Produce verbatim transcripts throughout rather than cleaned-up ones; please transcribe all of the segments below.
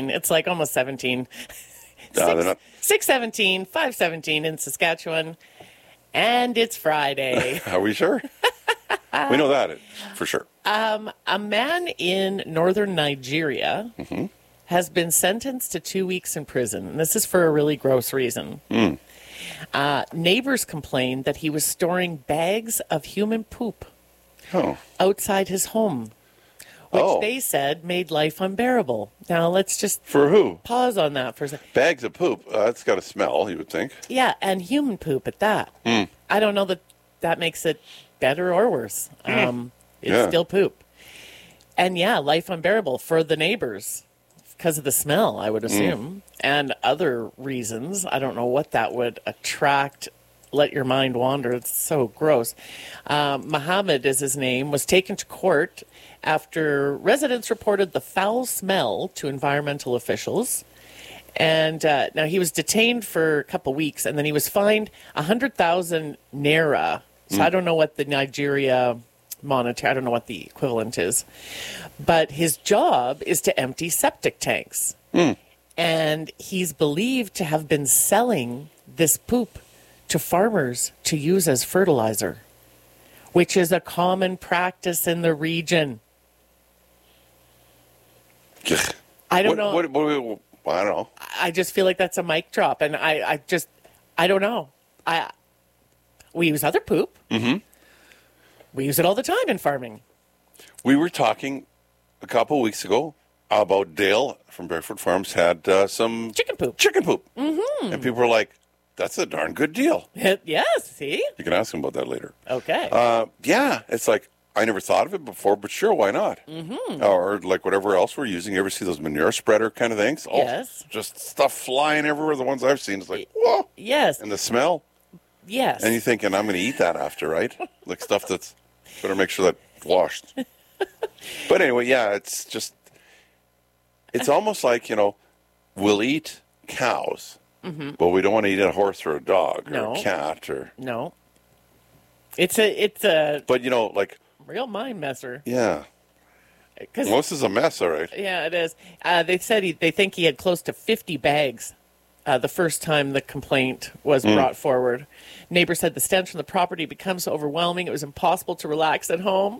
sixteen. It's like almost seventeen. No, they're not. six seventeen, five seventeen in Saskatchewan. And it's Friday. Are we sure? We know that for sure. Um, a man in northern Nigeria Mm-hmm. has been sentenced to two weeks in prison. And this is for a really gross reason. Mm. Uh, neighbors complained that he was storing bags of human poop Oh. outside his home, which Oh. they said made life unbearable. Now, let's just For who? pause on that for a second. Bags of poop. Uh, that's got a smell, you would think. Yeah, and human poop at that. Mm. I don't know that that makes it better or worse. Um, it's Yeah. still poop. And yeah, life unbearable for the neighbors because of the smell, I would assume, and other reasons. I don't know what that would attract. Let your mind wander. It's so gross. Um, Muhammad is his name, was taken to court after residents reported the foul smell to environmental officials. And uh, now he was detained for a couple weeks, and then he was fined one hundred thousand naira. So I don't know what the Nigeria monetary, I don't know what the equivalent is. But his job is to empty septic tanks. Mm. And he's believed to have been selling this poop to farmers to use as fertilizer, which is a common practice in the region. I don't what, know. What, what, what, I don't know. I just feel like that's a mic drop, and I, I just, I don't know. I, we use other poop. Mm-hmm. We use it all the time in farming. We were talking a couple weeks ago about Dale from Barefoot Farms had uh, some Chicken poop. chicken poop. Mm-hmm. And people were like, that's a darn good deal. Yes, see? You can ask him about that later. Okay. Uh, yeah, it's like, I never thought of it before, but sure, why not? Mm-hmm. Or like whatever else we're using. You ever see those manure spreader kind of things? Oh, Yes. just stuff flying everywhere. The ones I've seen, it's like, whoa. yes. And the smell. Yes. And you're thinking, I'm going to eat that after, right? Like stuff that's, better make sure that's washed. But anyway, yeah, it's just, it's almost like, you know, we'll eat cows, mm-hmm. but we don't want to eat a horse or a dog or No. a cat or, No. It's a, it's a but you know, like, real mind messer. yeah. 'Cause- Well, this is a mess, all right. yeah, it is. Uh, they said he, they think he had close to fifty bags uh, the first time the complaint was Mm. brought forward. Neighbors said the stench from the property becomes so overwhelming it was impossible to relax at home.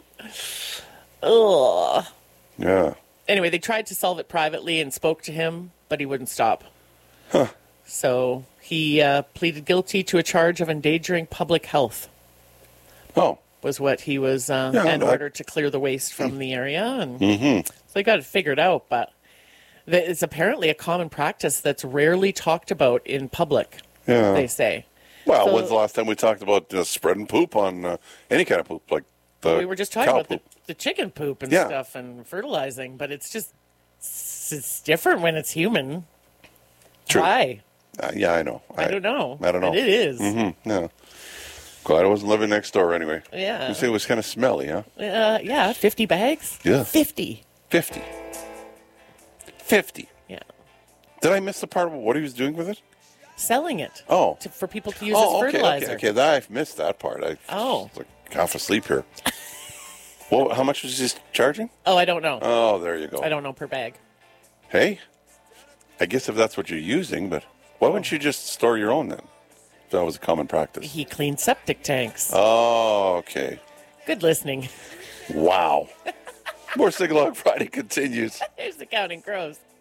Ugh. Yeah. Anyway, they tried to solve it privately and spoke to him, but he wouldn't stop. Huh. So he uh, pleaded guilty to a charge of endangering public health. Oh. Was what he was, uh, Yeah, in I- order to clear the waste from the area, and Mm-hmm. so they got it figured out. But th- it's apparently a common practice that's rarely talked about in public. Yeah. They say. Well, So- when's the last time we talked about uh, spreading poop on uh, any kind of poop, like the we were just talking cow about the, poop? the chicken poop and Yeah. stuff and fertilizing, but it's just it's, it's different when it's human. True. Why? Uh, yeah, I know. I, don't know. I don't know. But it is. Mm-hmm. Yeah. Glad I wasn't living next door anyway. Yeah. You say it was kind of smelly, huh? Uh, yeah, fifty bags. Yeah. fifty. Fifty. Fifty. Yeah, Did I miss the part of what he was doing with it? selling it. Oh. to, for people to use oh, as okay, fertilizer. okay, okay. That, I missed that part. I Oh. was like half asleep here. Well, how much was he charging? Oh, I don't know. Oh, there you go. I don't know per bag. Hey, I guess if that's what you're using, but why wouldn't you just store your own then? If that was a common practice. He cleaned septic tanks. Oh, okay. Good listening. Wow. More Sigalog Friday continues. There's the Counting Crows.